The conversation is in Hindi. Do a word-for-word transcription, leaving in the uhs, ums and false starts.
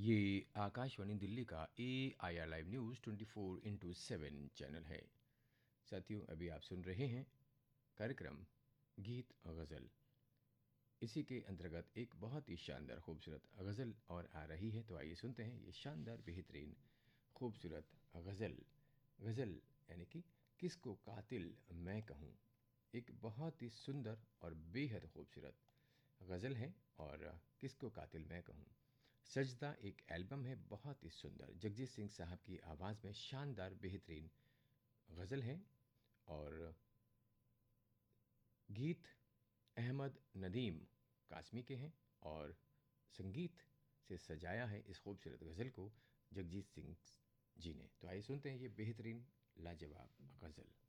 ये आकाशवाणी दिल्ली का ए I R live news twenty four into seven channel है। साथियों, अभी आप सुन रहे हैं कार्यक्रम गीत और गज़ल। इसी के अंतर्गत एक बहुत ही शानदार खूबसूरत गज़ल और आ रही है, तो आइए सुनते हैं ये शानदार बेहतरीन खूबसूरत गज़ल। गज़ल यानी कि किसको कातिल मैं कहूँ, एक बहुत ही सुंदर और बेहद खूबसूरत गज़ल है। और किसको कातिल मैं कहूँ, सजदा एक एल्बम है, बहुत ही सुंदर, जगजीत सिंह साहब की आवाज़ में शानदार बेहतरीन गज़ल है। और गीत अहमद नदीम कासमी के हैं और संगीत से सजाया है इस खूबसूरत गज़ल को जगजीत सिंह जी ने। तो आइए सुनते हैं ये बेहतरीन लाजवाब गज़ल।